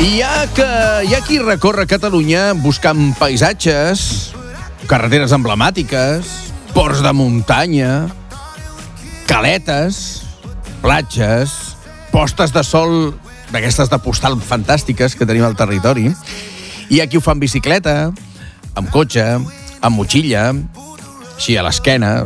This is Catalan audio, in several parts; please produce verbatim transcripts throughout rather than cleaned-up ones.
Hi ha, que, hi ha qui recorre Catalunya buscant paisatges, carreteres emblemàtiques, ports de muntanya, caletes, platges, postes de sol d'aquestes de postal fantàstiques que tenim al territori. Hi ha qui ho fa en bicicleta, amb cotxe, amb motxilla, així a l'esquena.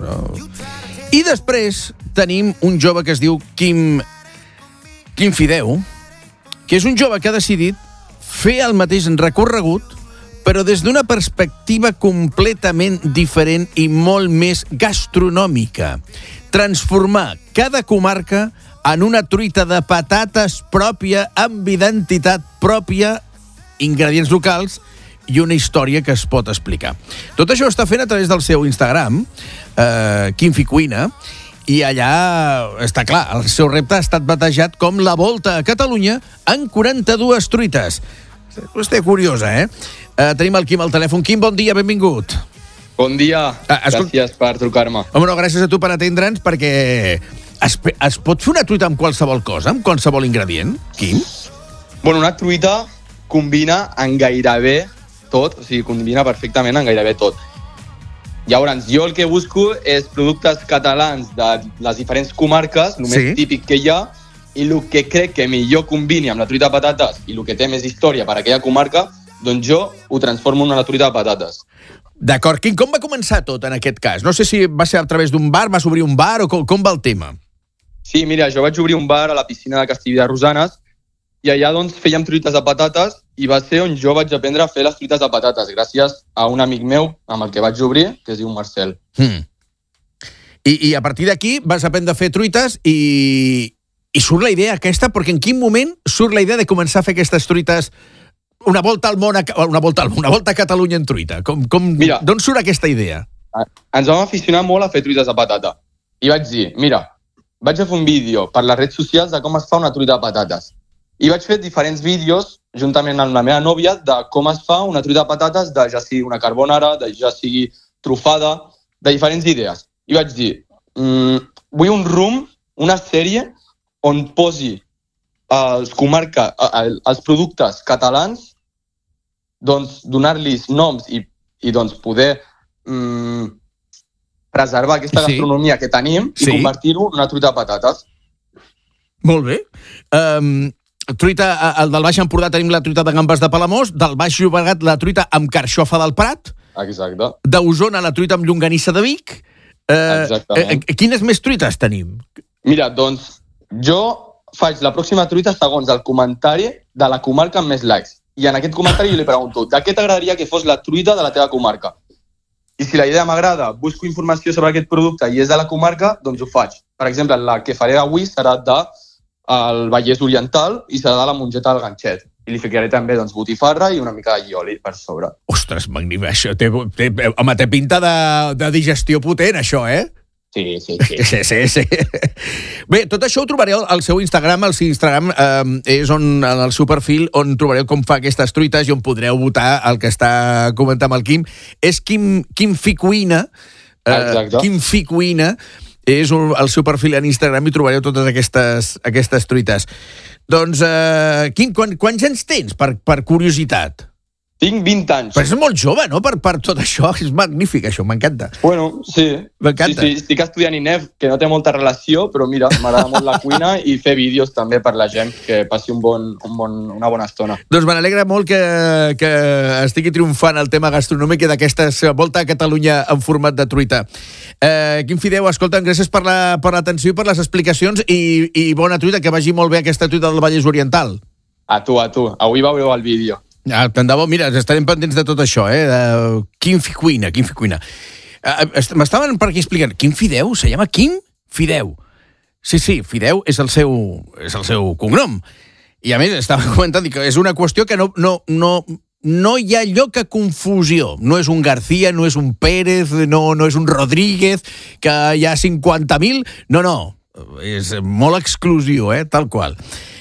I després tenim un jove que es diu Quim, Quim Fideu, que és un jove que ha decidit fer el mateix recorregut, però des d'una perspectiva completament diferent i molt més gastronòmica. Transformar cada comarca en una truita de patates pròpia, amb identitat pròpia, ingredients locals i una història que es pot explicar. Tot això ho està fent a través del seu Instagram, eh, Quim Fi Cuina, i allà, està clar, el seu repte ha estat batejat com la Volta a Catalunya en quaranta-dues truites. Qüestió curiosa, eh? eh? Tenim el Quim al telèfon. Quim, bon dia, benvingut. Bon dia, ah, escol... gràcies per trucar-me. Home, no, gràcies a tu per atendre'ns, perquè es, es pot fer una truita amb qualsevol cosa, amb qualsevol ingredient, Quim? Bueno, una truita combina en gairebé tot, o sigui, combina perfectament en gairebé tot. Llavors, jo el que busco és productes catalans de les diferents comarques, el més sí. típic que hi ha, i el que crec que millor combini amb la truita de patates i el que té més història per a aquella comarca, doncs jo ho transformo en una truita de patates. D'acord. Quim, com va començar tot en aquest cas? No sé si va ser a través d'un bar, vas obrir un bar o com, com va el tema? Sí, mira, jo vaig obrir un bar a la piscina de Castellví de Rosanes i allà doncs fèiem truites de patates i va ser on jo vaig aprendre a fer les truites de patates, gràcies a un amic meu amb el que vaig obrir, que es diu Marcel. Hmm. I, I a partir d'aquí vas aprendre a fer truites i, i surt la idea aquesta, perquè en quin moment surt la idea de començar a fer aquestes truites, una volta al món, a, una volta al món, una volta a Catalunya en truita? Com, com, d'on surt aquesta idea? Ens vam aficionar molt a fer truites de patata. I vaig dir, mira, vaig a fer un vídeo per les redes socials de com es fa una truita de patates. I vaig fer diferents vídeos, juntament amb la meva nòvia, de com es fa una truita de patates, de ja sigui una carbonara, de ja sigui trufada, de diferents idees. I vaig dir, mmm, vull un room, una sèrie, on posi els, comarca, els productes catalans, doncs donar-los noms i, i doncs poder mmm, preservar aquesta sí. gastronomia que tenim i sí. convertir-ho en una truita de patates. Molt bé. Um... Truita, el del Baix Empordà tenim la truita de gambes de Palamós, del Baix Llobregat la truita amb carxofa del Prat, exacte. D'Osona la truita amb llonganissa de Vic. Eh, Exactament. Eh, quines més truites tenim? Mira, doncs jo faig la pròxima truita segons el comentari de la comarca amb més likes. I en aquest comentari jo li pregunto, de què t'agradaria que fos la truita de la teva comarca? I si la idea m'agrada, busco informació sobre aquest producte i és de la comarca, doncs ho faig. Per exemple, la que faré avui serà de al Vallès Oriental i serà de la mongeta del ganxet. I li ficaré també doncs, botifarra i una mica de llioli per sobre. Ostres, magnífic, això té, té, home, té pinta de, de digestió potent, això, eh? Sí, sí, sí. sí, sí, sí. Bé, tot això ho trobareu al seu Instagram. El seu Instagram eh, és on, en el seu perfil on trobareu com fa aquestes truites i on podreu votar el que està comentant amb el Quim. És Quim, Quim Fi Cuina. Eh, Exacte. Quim Fi Cuina. És un, el seu perfil en Instagram i trobareu totes aquestes, aquestes truites. Doncs, eh, Quim, quan, quants anys tens, per, per curiositat? Tinc vint anys. Però és molt jove, no?, per, per tot això. És magnífic, això, m'encanta. Bueno, sí. M'encanta. Sí, sí, estic estudiant I N E F, que no té molta relació, però mira, m'agrada molt la cuina i fer vídeos també per la gent, que passi un bon, un bon, una bona estona. Doncs me n'alegra molt que, que estigui triomfant el tema gastronòmic i d'aquesta volta a Catalunya en format de truita. Eh, Quim Fideu, escolta'm, gràcies per la, per l'atenció i per les explicacions i, i bona truita, que vagi molt bé aquesta truita del Vallès Oriental. A tu, a tu. Avui veureu el vídeo. Ah, tant de bo, mira, estarem pendents de tot això, eh? De Quim Fi Cuina, Quim Fi Cuina. Uh, M'estaven per aquí explicant, Quim Fideu? Se llama Quim Fideu. Sí, sí, Fideu és el seu, és el seu cognom. I a més, estava comentant que és una qüestió que no, no, no, no hi ha lloc a confusió. No és un García, no és un Pérez, no, no és un Rodríguez, que hi ha cinquanta mil. No, no, és molt exclusiu, eh? Tal qual.